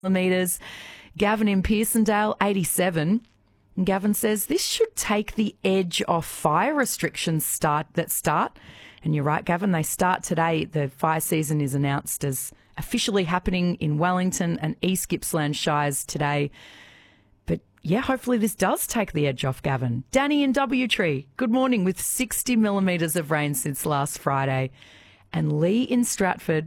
millimetres. Gavin in Pearsondale, 87. And Gavin says this should take the edge off fire restrictions start. And you're right, Gavin, they start today. The fire season is announced as officially happening in Wellington and East Gippsland Shires today. But yeah, hopefully this does take the edge off, Gavin. Danny in W Tree, good morning, with 60 millimetres of rain since last Friday. And Lee in Stratford,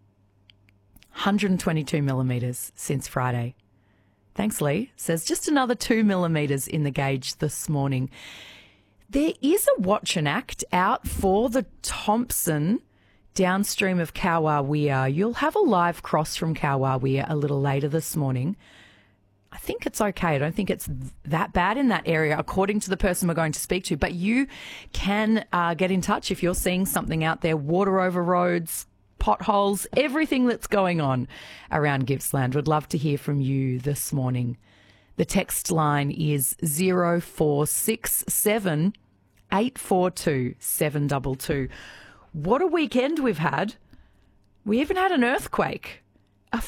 122 millimetres since Friday. Thanks, Lee. Says just another 2 millimetres in the gauge this morning. There is a watch and act out for the Thompson downstream of Kawawea. You'll have a live cross from Kawawea a little later this morning. I think it's okay. I don't think it's that bad in that area, according to the person we're going to speak to. But you can get in touch if you're seeing something out there, water over roads, potholes, everything that's going on around Gippsland. Would love to hear from you this morning. The text line is 0467 842 722. What a weekend we've had. We even had an earthquake, a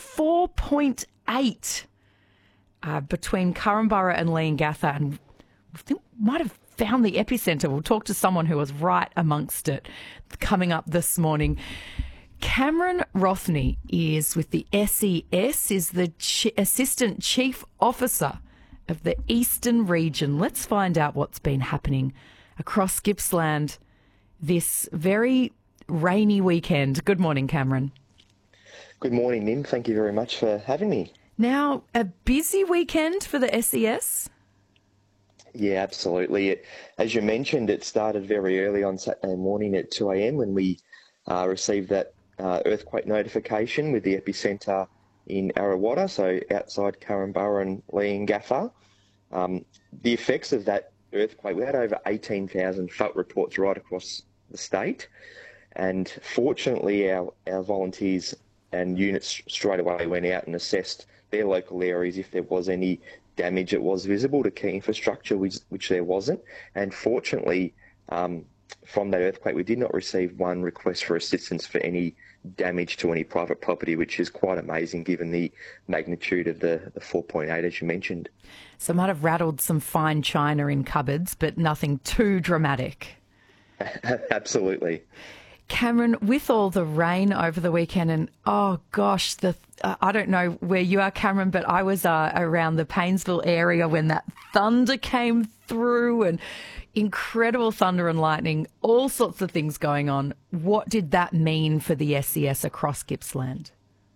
4.8 between Currumborough and Leongatha, and I think we might have found the epicentre. We'll talk to someone who was right amongst it coming up this morning. Cameron Rothney is with the SES, is the Assistant Chief Officer of the Eastern Region. Let's find out what's been happening across Gippsland this very rainy weekend. Good morning, Cameron. Good morning, Nim. Thank you very much for having me. Now, a busy weekend for the SES? Yeah, absolutely. As you mentioned, it started very early on Saturday morning at 2 a.m. when we received that earthquake notification with the epicentre in Arrawatta, so outside Currumborough and Leongatha. The effects of that earthquake, we had over 18,000 felt reports right across the state, and fortunately our volunteers and units straight away went out and assessed their local areas if there was any damage that was visible to key infrastructure, which there wasn't. And fortunately, from that earthquake, we did not receive one request for assistance for any damage to any private property, which is quite amazing given the magnitude of the 4.8, as you mentioned. So it might have rattled some fine china in cupboards, but nothing too dramatic. Absolutely. Cameron, with all the rain over the weekend, and oh gosh, I don't know where you are, Cameron, but I was around the Paynesville area when that thunder came through, and incredible thunder and lightning, all sorts of things going on. What did that mean for the SES across Gippsland?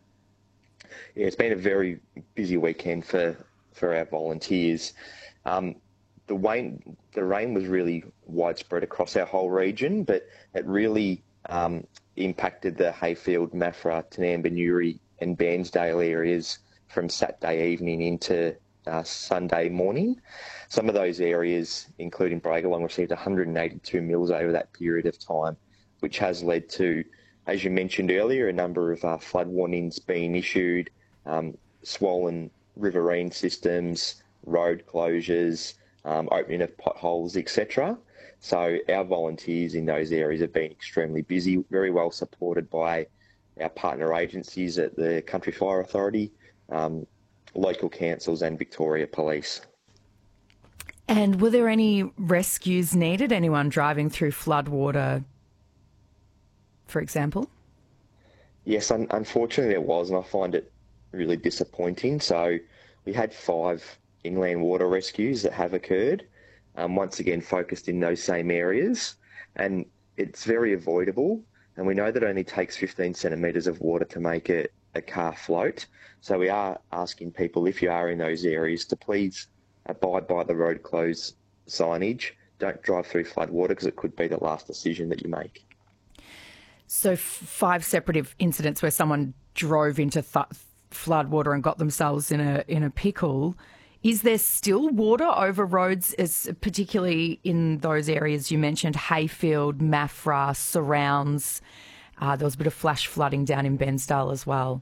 Yeah, it's been a very busy weekend for our volunteers. The rain was really widespread across our whole region, but it really impacted the Hayfield, Maffra, Tanambinuri and Bairnsdale areas from Saturday evening into Sunday morning. Some of those areas, including Bragalong, received 182 mils over that period of time, which has led to, as you mentioned earlier, a number of flood warnings being issued, swollen riverine systems, road closures, opening of potholes, etc. So our volunteers in those areas have been extremely busy, very well supported by our partner agencies at the Country Fire Authority, local councils and Victoria Police. And were there any rescues needed? Anyone driving through floodwater, for example? Yes, unfortunately there was, and I find it really disappointing. So we had 5 inland water rescues that have occurred, once again focused in those same areas, and it's very avoidable. And we know that it only takes 15 centimetres of water to make a car float. So we are asking people, if you are in those areas, to please abide by the road close signage. Don't drive through floodwater because it could be the last decision that you make. So 5 separate incidents where someone drove into floodwater and got themselves in a pickle. Is there still water over roads, particularly in those areas you mentioned, Hayfield, Maffra, Surrounds? There was a bit of flash flooding down in Bairnsdale as well.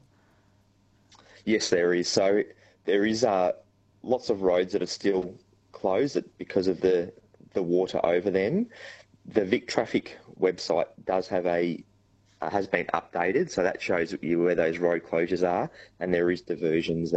Yes, there is. So there is lots of roads that are still closed because of the water over them. The Vic Traffic website does have has been updated, so that shows you where those road closures are, and there is diversions